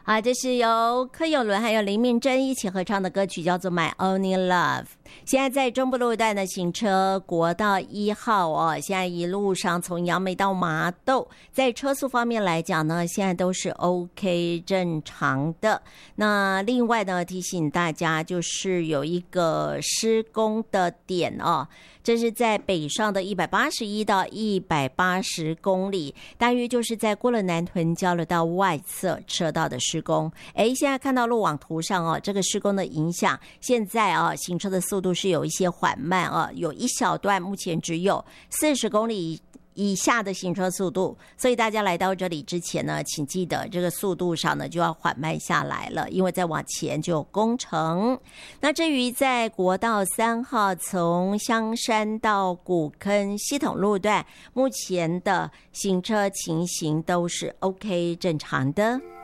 啊，这是由柯有伦还有林明珍一起合唱的歌曲，叫做 My Only Love。 现在在中部路段的行车国道1号哦，现在一路上从杨梅到麻豆，在车速方面来讲呢，现在都是 OK 正常的。那另外呢，提醒大家就是有一个施工的点哦，这是在北上的181到180公里，大约就是在过了南屯交流道外侧车道的施工。现在看到路网图上哦，这个施工的影响，现在啊行车的速度是有一些缓慢啊，有一小段目前只有40公里以下的行车速度，所以大家来到这里之前呢，请记得这个速度上呢就要缓慢下来了，因为再往前就有工程。那至于在国道3号从香山到古坑系统路段，目前的行车情形都是 OK 正常的。